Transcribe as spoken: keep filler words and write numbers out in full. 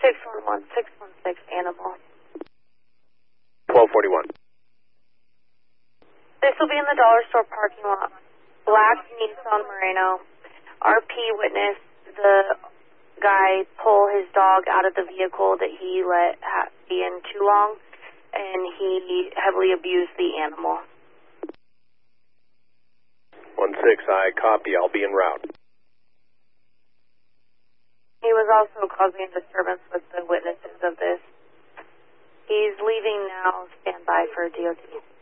six one one, six one six, animal. twelve forty-one. This will be in the dollar store parking lot. Black Nissan Murano. R P witnessed the guy pull his dog out of the vehicle that he let ha- be in too long, and he heavily abused the animal. one six, I copy. I'll be en route. He was also causing disturbance with the witnesses of this. He's leaving now. Stand by for D O T.